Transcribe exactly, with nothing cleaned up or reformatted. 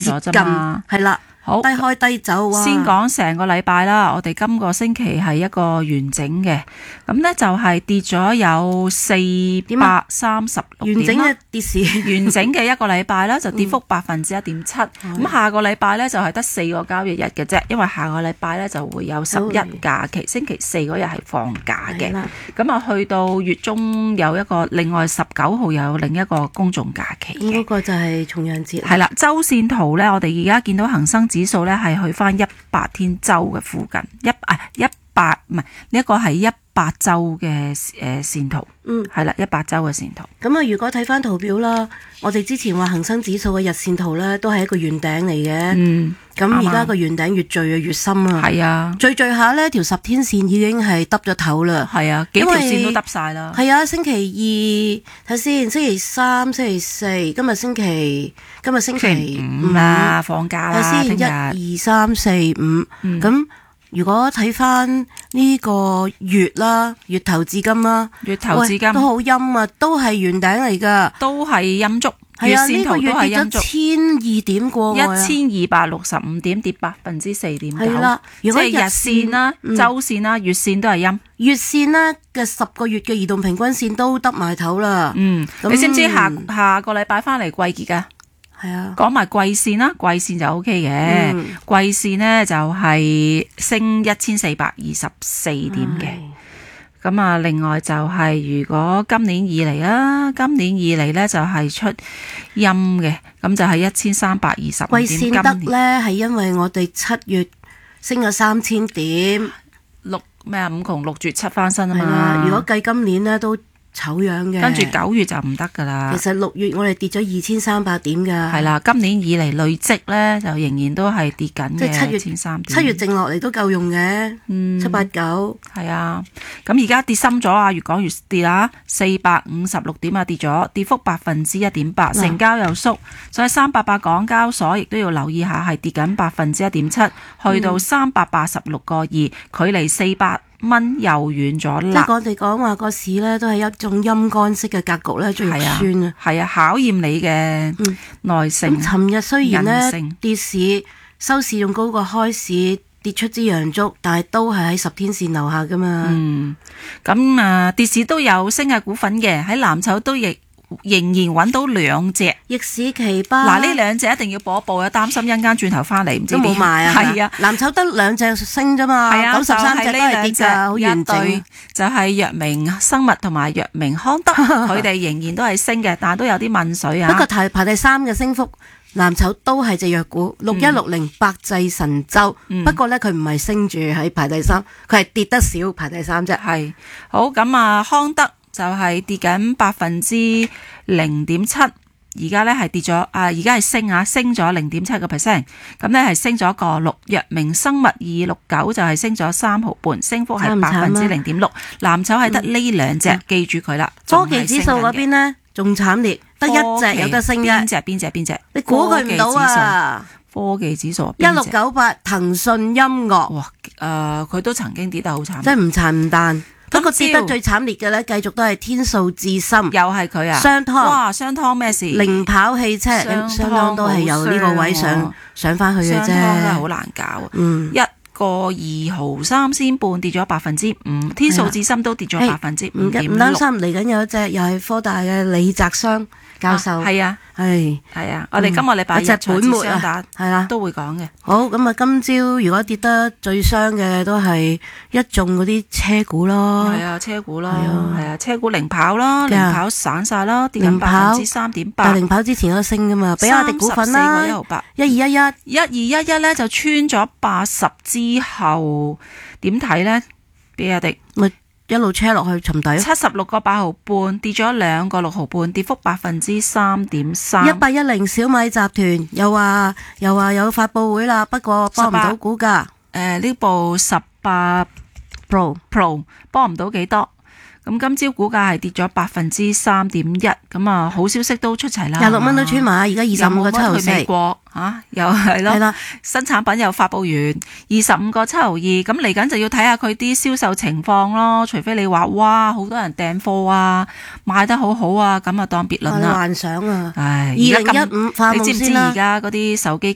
咗啫嘛。 係啦。 好， 低開低走啊！ 先講成個禮拜啦，我哋今個星期係一個完整嘅，咁呢就係跌咗有四百三十六點啦， 完整嘅跌市， 完整嘅一個禮拜啦，就跌幅百分之一點七。咁下個禮拜呢，就係得四個交易日嘅啫，因為下個禮拜呢就會有十一假期，星期四嗰日係放假嘅。咁啊，去到月中有一個，另外十九號又有另一個公眾假期嘅。 嗰個就係重陽節。 係啦，周線圖呢，我哋而家見到恒生指數呢係去翻一百天周嘅附近，一啊一百唔係呢一個係一百周嘅誒線圖， 嗯係啦，一百周嘅線圖。 咁啊，如果睇翻圖表啦，我哋之前話恒生指數嘅日線圖咧都係一個圓頂嚟嘅， 嗯， 咁而家個圓頂越聚啊越深啊， 係啊， 聚聚下呢條十天線已經係耷咗頭啦， 係啊，幾條線都耷晒啦， 係啊，星期二睇先，星期三、星期四，今日星期今日星期五啊，放假啦， 睇先，一二三四五，咁。如果睇翻呢個月啦，月頭至今啦， 月頭至今都好陰啊，都係圓頂嚟噶， 都係陰燭， 係啊，呢個月月線圖都係跌咗千二點過， 一千二百六十五點，跌百分之四點九。 係啦，如果即係日線啦、 嗯、 周線啦、月線都係陰。 月線呢嘅十個月嘅移動平均線都耷埋頭啦。 嗯，你知唔知下下個禮拜翻嚟季結㗎？ 係啊， 講埋季線啦，季線就 O K 嘅， 嗯、 季線呢就係升一千四百二十四點嘅。咁啊，另外就係如果今年以嚟啦，今年以嚟呢就係出陰嘅，咁就係一千三百二十五點。 季線得呢係因為我哋七月升咗三千點， 六咩啊五窮六絕七翻身啊嘛。 如果計今年呢都醜樣嘅， 跟住九月就唔得噶啦。 其實六月我哋跌咗二千三百點噶。 係啦，今年以嚟累積咧就仍然都係跌緊嘅。 即係七月千三點， 七月剩落嚟都夠用嘅。嗯，七八九。 係啊，咁而家跌深咗啊，越講越跌啦，四百五十六點啊跌咗，跌幅百分之一點八，成交又縮，所以三八八港交所亦都要留意下，係跌緊百分之一點七，去到三百八十六個二，距離四百蚊又遠咗啦。 即係我哋講話個市咧，都係一種陰乾式嘅格局咧，最肉酸啊！ 係啊，考驗你嘅耐性。 咁尋日雖然咧跌市收市仲高過開市，跌出支陽燭，但係都係喺十天線樓下噶嘛。 嗯，咁啊，跌市都有升嘅股份嘅，喺藍籌都亦仍然揾到兩隻逆市奇葩。 嗱，呢兩隻一定要播一播啊！擔心一間轉頭翻嚟唔知都冇賣啊！ 係啊， 藍籌得兩隻升啫嘛， 係啊， 九十三隻都係跌㗎，好完整。 就係藥明生物同埋藥明康德，佢哋仍然都係升嘅，但係都有啲問水啊。 不過排排第三嘅升幅，藍籌都係隻藥股六一六零百濟神州， 嗯、 不過咧佢唔係升住喺排第三，佢係跌得少排第三啫。 係好咁啊，康德就係跌緊百分之零點七，而家咧係跌咗啊！而家係升啊，升咗零點七個 percent，咁咧係升咗個六。藥明生物二六九就係升咗三毫半，升幅係百分之零點六。藍籌係得呢兩隻，嗯、記住佢啦。 科技指數嗰邊呢，仲慘烈，得一隻有得升嘅。 邊隻邊隻邊隻？ 你估佢唔到啊！ 科技指數一六九八騰訊音樂， 哇！誒、呃，佢都曾經跌得好慘， 即係唔殘唔彈。不過跌得最慘烈嘅咧，繼續都係天數智深， 又係佢啊！ 商湯， 哇！商湯咩事？ 零跑汽車，商湯都係由呢個位上上翻去嘅啫。 商湯真係好難搞啊！ 嗯， 一個二毫三仙半跌咗百分之五，天數智深都跌咗百分之五點六。 唔擔心，嚟緊有一隻又係科大嘅李澤湘教授， 係啊， 係係啊，我哋今個禮拜日本末啊，係啦，都會講嘅。 好，咁啊，今朝如果跌得最傷嘅都係一眾嗰啲車股咯， 係啊，車股咯，係啊，車股零跑啦，零跑散晒啦，跌緊百分之三點八。 但零跑之前都升噶嘛，比亞迪股份啦，一二一一， 一二一一咧就穿咗八十之後，點睇咧？比亞迪咪一路車落去沉底， 七十六個八毫半，跌咗兩個六毫半，跌幅百分之三點三。 一八一零小米集團又話又話有發佈會啦，不過幫唔到股價。 誒，呢部十八 Pro Pro 幫唔到幾多。咁今朝股價係跌咗百分之三點一，咁啊好消息都出齊啦， 廿六蚊都穿埋，而家二十五個七毫四。 去美國嚇，又係咯， 係啦， 新產品又發佈完，二十五個七毫二，咁嚟緊就要睇下佢啲銷售情況咯。除非你話哇，好多人訂貨啊，賣得好好啊，咁啊當別論啦。 幻想啊， 唉， 二零一五化夢先啦。 你知唔知而家嗰啲手機